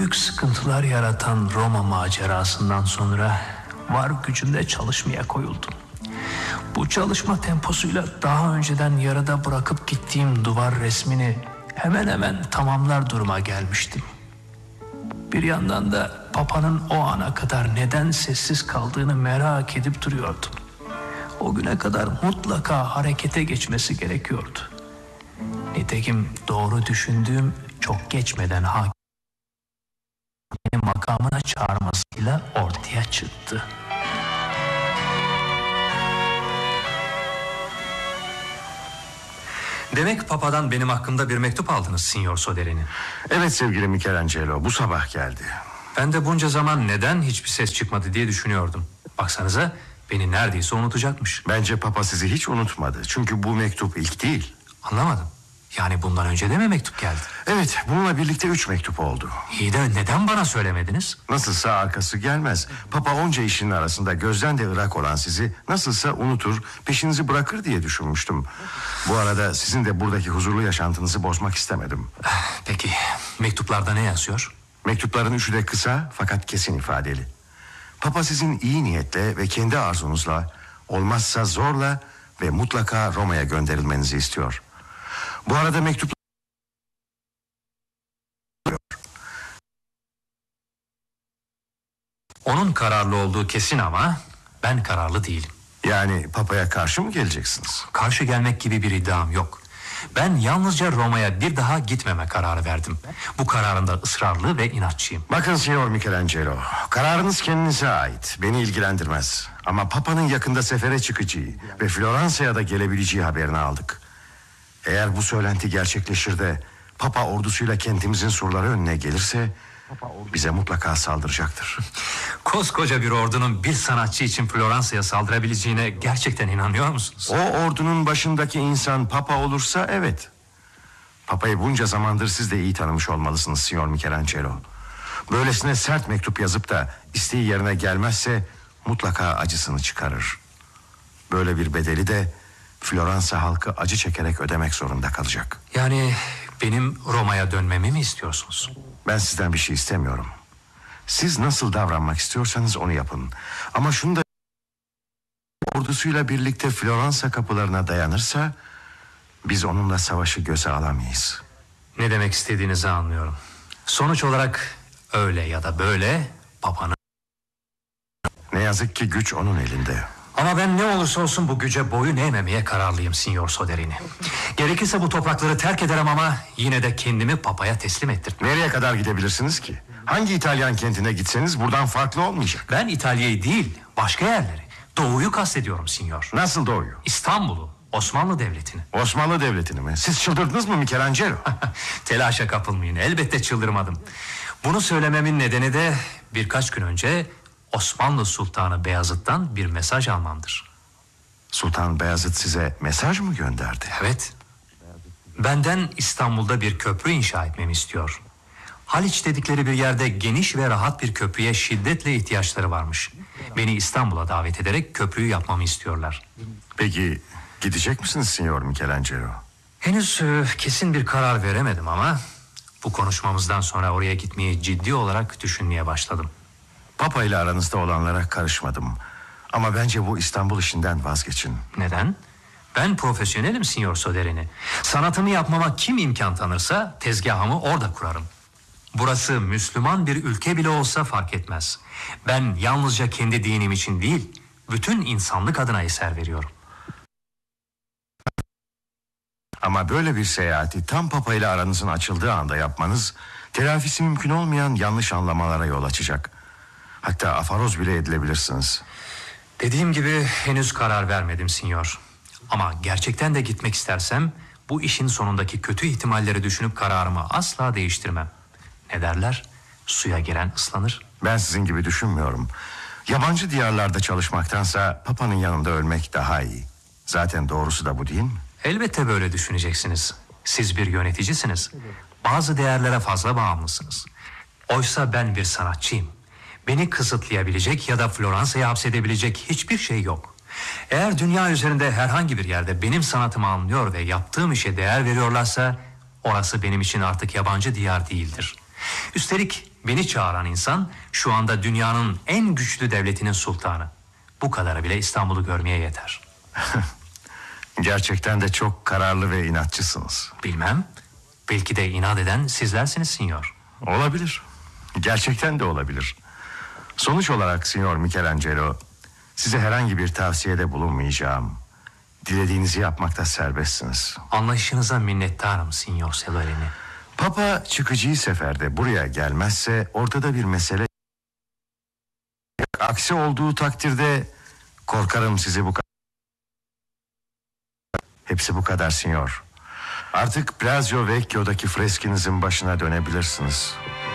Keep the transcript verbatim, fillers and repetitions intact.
büyük sıkıntılar yaratan Roma macerasından sonra var gücümle çalışmaya koyuldum. Bu çalışma temposuyla daha önceden yarıda bırakıp gittiğim duvar resmini hemen hemen tamamlar duruma gelmiştim. Bir yandan da Papa'nın o ana kadar neden sessiz kaldığını merak edip duruyordum. O güne kadar mutlaka harekete geçmesi gerekiyordu. Nitekim doğru düşündüğüm çok geçmeden hakim makamına çağırmasıyla ortaya çıktı. Demek Papa'dan benim hakkımda bir mektup aldınız Signor Soderini. Evet sevgili Michelangelo, bu sabah geldi. Ben de bunca zaman neden hiçbir ses çıkmadı diye düşünüyordum. Baksanıza, beni neredeyse unutacakmış. Bence Papa sizi hiç unutmadı. Çünkü bu mektup ilk değil. Anlamadım. Yani bundan önce de mi mektup geldi? Evet, bununla birlikte üç mektup oldu. İyi de neden bana söylemediniz? Nasılsa arkası gelmez. Papa onca işin arasında gözden de ırak olan sizi nasılsa unutur, peşinizi bırakır diye düşünmüştüm. Bu arada sizin de buradaki huzurlu yaşantınızı bozmak istemedim. Peki, mektuplarda ne yazıyor? Mektupların üçü de kısa fakat kesin ifadeli. Papa sizin iyi niyetle ve kendi arzunuzla, olmazsa zorla ve mutlaka Roma'ya gönderilmenizi istiyor. Bu arada mektup Onun kararlı olduğu kesin ama ben kararlı değilim. Yani Papa'ya karşı mı geleceksiniz? Karşı gelmek gibi bir iddiam yok. Ben yalnızca Roma'ya bir daha gitmeme kararı verdim. Bu kararında ısrarlı ve inatçıyım. Bakın Signor Michelangelo, kararınız kendinize ait, beni ilgilendirmez. Ama Papa'nın yakında sefere çıkacağı ve Floransa'ya da gelebileceği haberini aldık. Eğer bu söylenti gerçekleşir de Papa ordusuyla kentimizin surları önüne gelirse bize mutlaka saldıracaktır. Koskoca bir ordunun bir sanatçı için Floransa'ya saldırabileceğine gerçekten inanıyor musunuz? O ordunun başındaki insan Papa olursa evet. Papa'yı bunca zamandır siz de iyi tanımış olmalısınız Signor Michelangelo. Böylesine sert mektup yazıp da isteği yerine gelmezse mutlaka acısını çıkarır. Böyle bir bedeli de Floransa halkı acı çekerek ödemek zorunda kalacak. Yani benim Roma'ya dönmemi mi istiyorsunuz? Ben sizden bir şey istemiyorum. Siz nasıl davranmak istiyorsanız onu yapın. Ama şunu da, ordusuyla birlikte Floransa kapılarına dayanırsa biz onunla savaşı göze alamayız. Ne demek istediğinizi anlıyorum. Sonuç olarak öyle ya da böyle Papa'nın... Ne yazık ki güç onun elinde. Ama ben ne olursa olsun bu güce boyun eğmemeye kararlıyım Signor Soderini. Gerekirse bu toprakları terk ederim ama yine de kendimi Papa'ya teslim ettirdim. Nereye kadar gidebilirsiniz ki? Hangi İtalyan kentine gitseniz buradan farklı olmayacak. Ben İtalya'yı değil, başka yerleri, Doğu'yu kastediyorum Signor. Nasıl Doğu'yu? İstanbul'u, Osmanlı Devleti'ni. Osmanlı Devleti'ni mi? Siz çıldırdınız mı Michelangelo? Telaşa kapılmayın, elbette çıldırmadım. Bunu söylememin nedeni de birkaç gün önce Osmanlı Sultanı Beyazıt'tan bir mesaj almamdır. Sultan Beyazıt size mesaj mı gönderdi? Evet. Benden İstanbul'da bir köprü inşa etmemi istiyor. Haliç dedikleri bir yerde geniş ve rahat bir köprüye şiddetle ihtiyaçları varmış. Beni İstanbul'a davet ederek köprüyü yapmamı istiyorlar. Peki gidecek misiniz Signor Michelangelo? Henüz e, kesin bir karar veremedim ama bu konuşmamızdan sonra oraya gitmeyi ciddi olarak düşünmeye başladım. Papa ile aranızda olanlara karışmadım. Ama bence bu İstanbul işinden vazgeçin. Neden? Ben profesyonelim Signor Soderini. Sanatımı yapmama kim imkan tanırsa tezgahımı orada kurarım. Burası Müslüman bir ülke bile olsa fark etmez. Ben yalnızca kendi dinim için değil, bütün insanlık adına eser veriyorum. Ama böyle bir seyahati tam Papa ile aranızın açıldığı anda yapmanız telafisi mümkün olmayan yanlış anlamalara yol açacak. Hatta afaroz bile edilebilirsiniz. Dediğim gibi henüz karar vermedim Signor. Ama gerçekten de gitmek istersem bu işin sonundaki kötü ihtimalleri düşünüp kararımı asla değiştirmem. Ne derler? Suya giren ıslanır. Ben sizin gibi düşünmüyorum. Yabancı diyarlarda çalışmaktansa Papa'nın yanında ölmek daha iyi. Zaten doğrusu da bu değil mi? Elbette böyle düşüneceksiniz. Siz bir yöneticisiniz. Bazı değerlere fazla bağımlısınız. Oysa ben bir sanatçıyım. Beni kısıtlayabilecek ya da Floransa'ya hapsedebilecek hiçbir şey yok. Eğer dünya üzerinde herhangi bir yerde benim sanatımı anlıyor ve yaptığım işe değer veriyorlarsa orası benim için artık yabancı diyar değildir. Üstelik beni çağıran insan şu anda dünyanın en güçlü devletinin sultanı. Bu kadarı bile İstanbul'u görmeye yeter. Gerçekten de çok kararlı ve inatçısınız. Bilmem. Belki de inat eden sizlersiniz sinyor. Olabilir. Gerçekten de olabilir. Sonuç olarak Signor Michelangelo, size herhangi bir tavsiyede bulunmayacağım. Dilediğinizi yapmakta serbestsiniz. Anlayışınıza minnettarım Signor Severini. Papa çıkıcı seferde buraya gelmezse ortada bir mesele. Aksi olduğu takdirde korkarım sizi bu kadar. Hepsi bu kadar Signor. Artık Plazio Vecchio'daki freskinizin başına dönebilirsiniz.